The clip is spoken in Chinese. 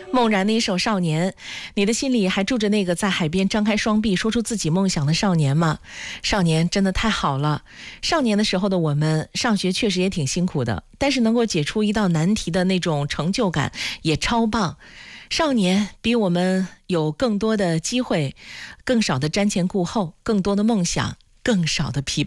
梦然的一首《少年》，你的心里还住着那个在海边张开双臂说出自己梦想的少年吗？少年真的太好了。少年的时候的我们上学确实也挺辛苦的，但是能够解出一道难题的那种成就感也超棒。少年比我们有更多的机会，更少的瞻前顾后，更多的梦想，更少的疲惫。